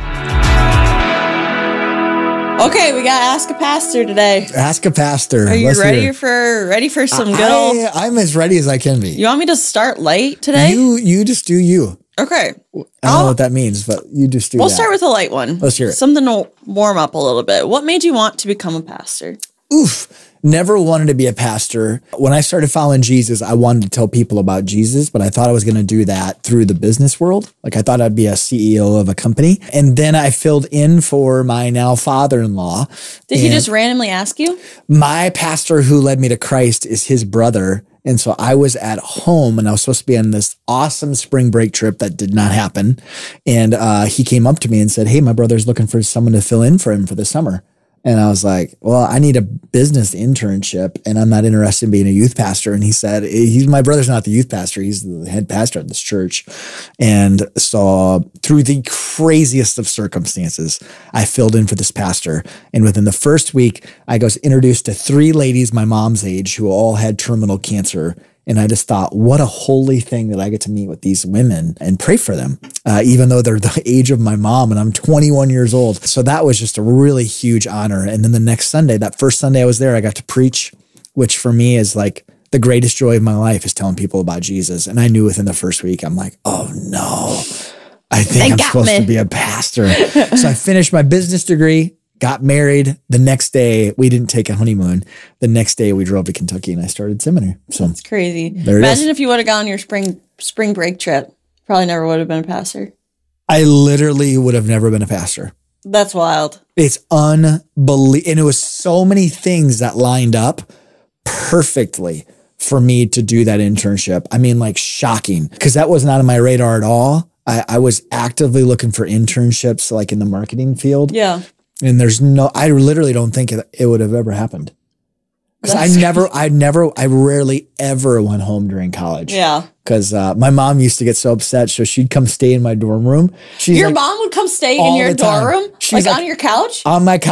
Okay, we got to ask a pastor today. Ask a pastor. Are you Let's ready hear it. for ready for some good old? I, I'm as ready as I can be. You want me to start late today? You you just do you. Okay. I don't know what that means, but you just do We'll that. start with a light one. Let's hear it. Something to warm up a little bit. What made you want to become a pastor? Oof. Never wanted to be a pastor. When I started following Jesus, I wanted to tell people about Jesus, but I thought I was going to do that through the business world. Like I thought I'd be a C E O of a company. And then I filled in for my now father-in-law. Did he And just randomly ask you? my pastor who led me to Christ is his brother. And so I was at home and I was supposed to be on this awesome spring break trip that did not happen. And uh, he came up to me and said, hey, my brother's looking for someone to fill in for him for the summer. And I was like, well, I need a business internship and I'm not interested in being a youth pastor. And he said, he's my brother's not the youth pastor. He's the head pastor at this church. And so through the craziest of circumstances, I filled in for this pastor. And within the first week, I was introduced to three ladies my mom's age who all had terminal cancer. And I just thought, what a holy thing that I get to meet with these women and pray for them, uh, even though they're the age of my mom and I'm twenty-one years old. So that was just a really huge honor. And then the next Sunday, that first Sunday I was there, I got to preach, which for me is like the greatest joy of my life is telling people about Jesus. And I knew within the first week, I'm like, oh no, I think They I'm got supposed me. to be a pastor. So I finished my business degree, got married. The next day, we didn't take a honeymoon. The next day, we drove to Kentucky and I started seminary. So It's crazy. There it Imagine is. if you would have gone on your spring spring break trip. Probably never would have been a pastor. I literally would have never been a pastor. That's wild. It's unbelievable. And it was so many things that lined up perfectly for me to do that internship. I mean, like shocking, because that wasn't out of my radar at all. I, I was actively looking for internships like in the marketing field. Yeah. And there's no, I literally don't think it, it would have ever happened. Because I That's never, I never, I rarely ever went home during college. Yeah. Because uh, my mom used to get so upset. So she'd come stay in my dorm room. She's Your like, mom would come stay in all your the time. dorm? She's Like, like- on your couch? on my couch.